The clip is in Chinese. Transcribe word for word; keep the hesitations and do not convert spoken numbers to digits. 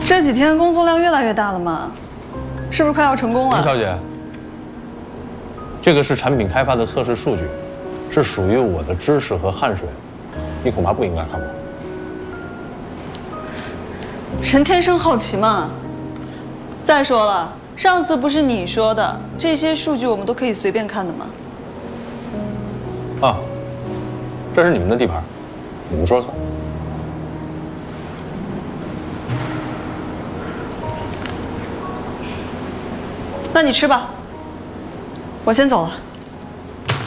这几天工作量越来越大了嘛，是不是快要成功了？ 林小姐，这个是产品开发的测试数据，是属于我的知识和汗水，你恐怕不应该看吧？ 人天生好奇嘛。再说了，上次不是你说的，这些数据我们都可以随便看的吗？ 啊，这是你们的地盘，你们说了算。 那你吃吧，我先走了。